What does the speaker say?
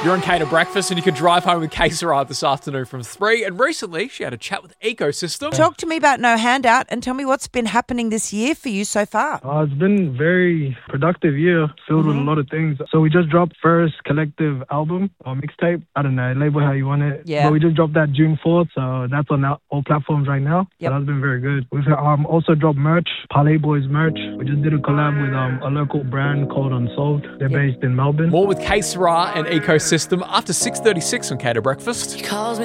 You're on Cater Breakfast and you can drive home with K Sarah this afternoon from 3. And recently, she had a chat with Ecosystem. Talk to me about No Handout and tell me what's been happening this year for you so far. It's been a very productive year, filled with a lot of things. So we just dropped first collective album or mixtape. I don't know, label how you want it. Yeah. But we just dropped that June 4th, so that's on all platforms right now. Yep. So that's been very good. We've also dropped merch, Parlay Boys merch. We just did a collab with a local brand called Unsolved. They're based in Melbourne. More with K Sarah and Ecosystem after 6:36 on Cater Breakfast. Calls me